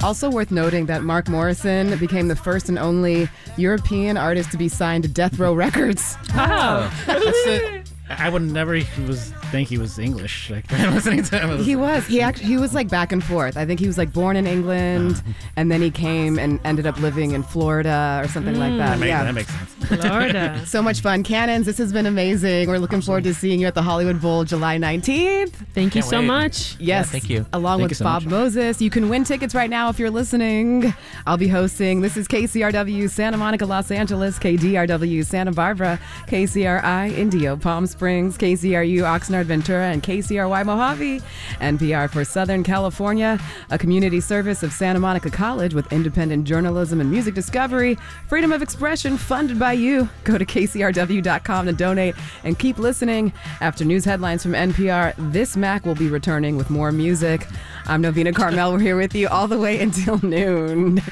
Also worth noting that Mark Morrison became the first and only European artist to be signed to Death Row Records. Wow. I would never think he was English. Like, listening to him. He was. He was like back and forth. I think he was like born in England, and then he came and ended up living in Florida or something like that. That makes sense. Florida. So much fun. Cannons, this has been amazing. We're looking forward to seeing you at the Hollywood Bowl July 19th. Thank you so much. Yes. Thank you. Along with Bob Moses. You can win tickets right now if you're listening. I'll be hosting. This is KCRW Santa Monica, Los Angeles, KDRW Santa Barbara, KCRI Indio, Palm Springs, KCRU Oxnard, Ventura, and KCRY Mojave. NPR for Southern California, a community service of Santa Monica College with independent journalism and music discovery. Freedom of expression funded by you. Go to kcrw.com to donate and keep listening. After news headlines from NPR, this Mac will be returning with more music. I'm Novena Carmel. We're here with you all the way until noon.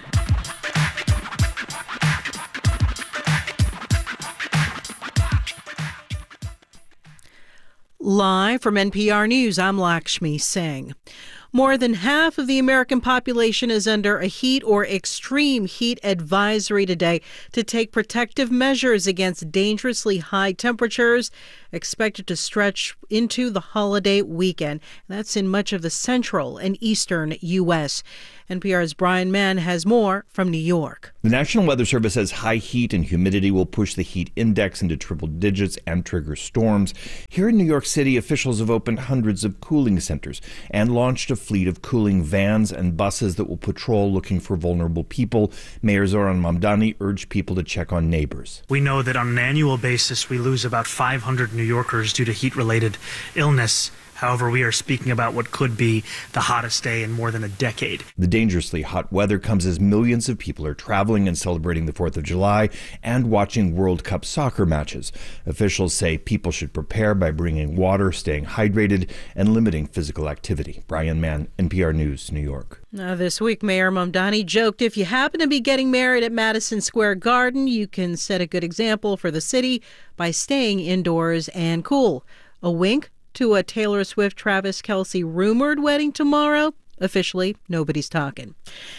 Live from NPR News, I'm Lakshmi Singh. More than half of the American population is under a heat or extreme heat advisory today to take protective measures against dangerously high temperatures expected to stretch into the holiday weekend. That's in much of the central and eastern U.S. NPR's Brian Mann has more from New York. The National Weather Service says high heat and humidity will push the heat index into triple digits and trigger storms. Here in New York City, officials have opened hundreds of cooling centers and launched a fleet of cooling vans and buses that will patrol looking for vulnerable people. Mayor Zoran Mamdani urged people to check on neighbors. We know that on an annual basis, we lose about 500 New Yorkers due to heat-related illness. However, we are speaking about what could be the hottest day in more than a decade. The dangerously hot weather comes as millions of people are traveling and celebrating the 4th of July and watching World Cup soccer matches. Officials say people should prepare by bringing water, staying hydrated, and limiting physical activity. Brian Mann, NPR News, New York. Now, this week, Mayor Mamdani joked if you happen to be getting married at Madison Square Garden, you can set a good example for the city by staying indoors and cool. A wink to a Taylor Swift-Travis Kelce rumored wedding tomorrow. Officially, nobody's talking.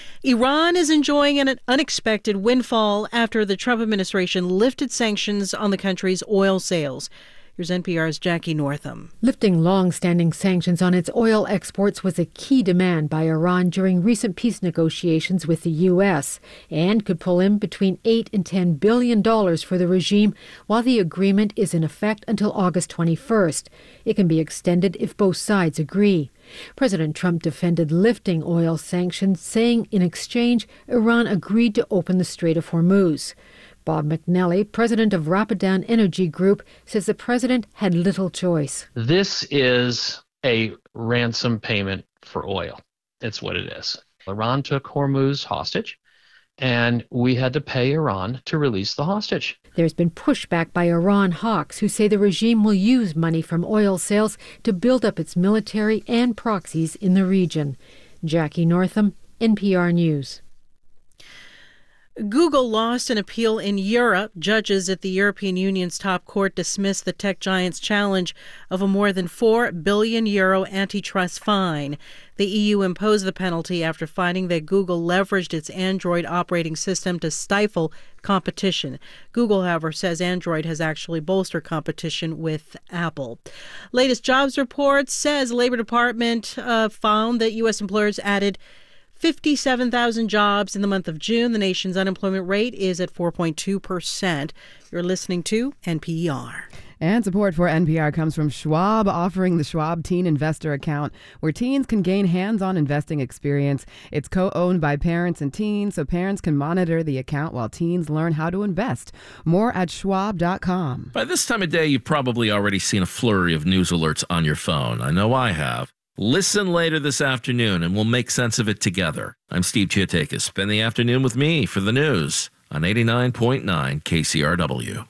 Iran is enjoying an unexpected windfall after the Trump administration lifted sanctions on the country's oil sales. Here's NPR's Jackie Northam. Lifting long-standing sanctions on its oil exports was a key demand by Iran during recent peace negotiations with the U.S. and could pull in between $8 and $10 billion for the regime while the agreement is in effect until August 21st. It can be extended if both sides agree. President Trump defended lifting oil sanctions, saying in exchange, Iran agreed to open the Strait of Hormuz. Bob McNally, president of Rapidan Energy Group, says the president had little choice. This is a ransom payment for oil. It's what it is. Iran took Hormuz hostage, and we had to pay Iran to release the hostage. There's been pushback by Iran hawks who say the regime will use money from oil sales to build up its military and proxies in the region. Jackie Northam, NPR News. Google lost an appeal in Europe. Judges at the European Union's top court dismissed the tech giant's challenge of a more than €4 billion antitrust fine. The EU imposed the penalty after finding that Google leveraged its Android operating system to stifle competition. Google, however, says Android has actually bolstered competition with Apple. Latest jobs report says Labor Department found that U.S. employers added 57,000 jobs in the month of June. The nation's unemployment rate is at 4.2%. You're listening to NPR. And support for NPR comes from Schwab, offering the Schwab Teen Investor Account, where teens can gain hands-on investing experience. It's co-owned by parents and teens, so parents can monitor the account while teens learn how to invest. More at schwab.com. By this time of day, you've probably already seen a flurry of news alerts on your phone. I know I have. Listen later this afternoon, and we'll make sense of it together. I'm Steve Chiotakis. Spend the afternoon with me for the news on 89.9 KCRW.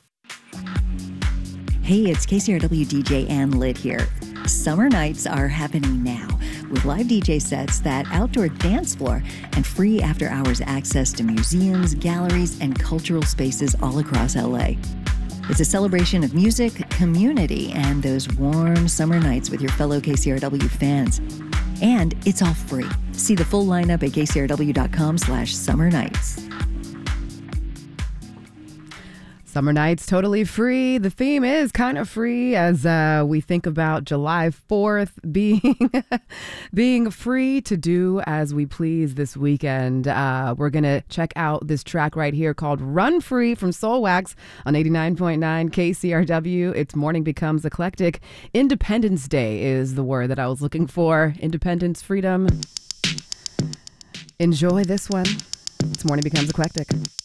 Hey, it's KCRW DJ Ann Litt here. Summer nights are happening now with live DJ sets, that outdoor dance floor, and free after-hours access to museums, galleries, and cultural spaces all across LA. It's a celebration of music, community, and those warm summer nights with your fellow KCRW fans. And it's all free. See the full lineup at kcrw.com/summer nights. Summer Nights, totally free. The theme is kind of free as we think about July 4th being free to do as we please this weekend. We're going to check out this track right here called Run Free from Soulwax on 89.9 KCRW. Its morning becomes eclectic. Independence Day is the word that I was looking for. Independence, freedom. Enjoy this one. Its morning becomes eclectic.